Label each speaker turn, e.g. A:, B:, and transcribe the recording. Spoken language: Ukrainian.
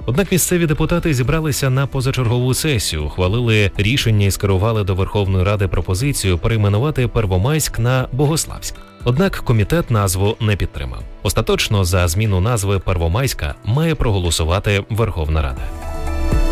A: Однак місцеві депутати зібралися на позачергову сесію, ухвалили рішення і скерували до Верховної Ради пропозицію перейменувати Первомайськ на Богославськ. Однак комітет назву не підтримав. Остаточно за зміну назви Первомайська має проголосувати Верховна Рада.